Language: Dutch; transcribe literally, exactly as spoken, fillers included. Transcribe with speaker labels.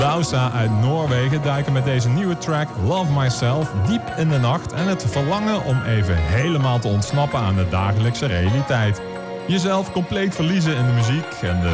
Speaker 1: Lausa uit Noorwegen duiken met deze nieuwe track Love Myself diep in de nacht en het verlangen om even helemaal te ontsnappen aan de dagelijkse realiteit. Jezelf compleet verliezen in de muziek en de